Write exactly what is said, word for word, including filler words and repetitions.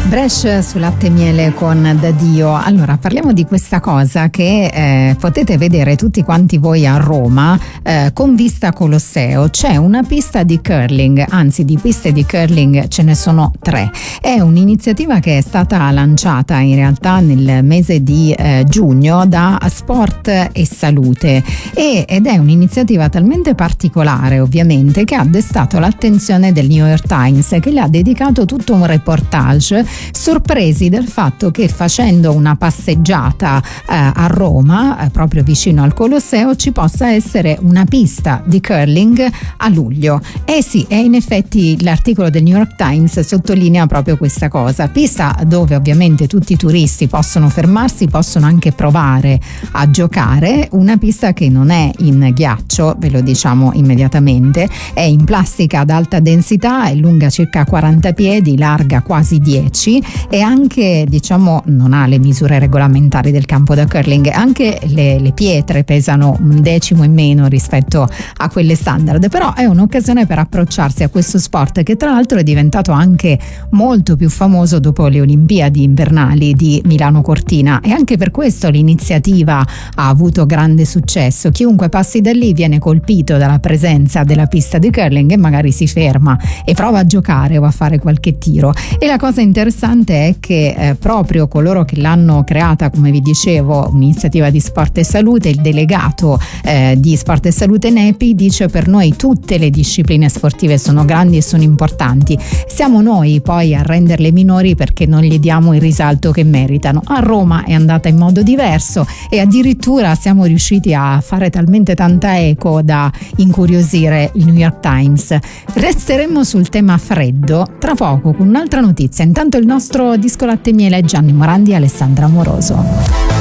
Brescia su latte e miele con Dadio. Allora, parliamo di questa cosa che eh, potete vedere tutti quanti voi a Roma eh, con vista Colosseo. C'è una pista di curling, anzi di piste di curling ce ne sono tre. È un'iniziativa che è stata lanciata in realtà nel mese di eh, giugno da Sport e Salute e, ed è un'iniziativa talmente particolare, ovviamente, che ha destato l'attenzione del New York Times, che le ha dedicato tutto un reportage, sorpresi del fatto che facendo una passeggiata eh, a Roma, eh, proprio vicino al Colosseo, ci possa essere una pista di curling a luglio. Eh sì, e in effetti l'articolo del New York Times sottolinea proprio questa cosa, pista dove ovviamente tutti i turisti possono fermarsi, possono anche provare a giocare, una pista che non è in ghiaccio, ve lo diciamo immediatamente, è in plastica ad alta densità, è lunga circa quaranta piedi, larga quasi dieci e anche, diciamo, non ha le misure regolamentari del campo da curling, anche le, le pietre pesano un decimo in meno rispetto a quelle standard, però è un'occasione per approcciarsi a questo sport che tra l'altro è diventato anche molto più famoso dopo le Olimpiadi invernali di Milano Cortina e anche per questo l'iniziativa ha avuto grande successo. Chiunque passi da lì viene colpito dalla presenza della pista di curling e magari si ferma e prova a giocare o a fare qualche tiro. E la cosa interessante è che eh, proprio coloro che l'hanno creata, come vi dicevo, un'iniziativa di Sport e Salute, il delegato eh, di Sport e Salute Nepi dice: per noi tutte le discipline sportive sono grandi e sono importanti, siamo noi poi a renderle minori perché non gli diamo il risalto che meritano. A Roma è andata in modo diverso e addirittura siamo riusciti a fare talmente tanta eco da incuriosire il New York Times. Resteremo sul tema freddo tra poco con un'altra notizia. Intanto il nostro disco latte e miele è Gianni Morandi e Alessandra Amoroso.